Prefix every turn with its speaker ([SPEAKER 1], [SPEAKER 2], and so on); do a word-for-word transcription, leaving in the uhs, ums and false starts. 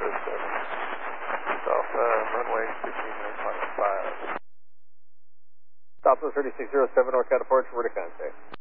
[SPEAKER 1] seven. South uh, runway fifteen nine five.
[SPEAKER 2] Southwest thirty-six oh seven, North Cat approach, ready to contact.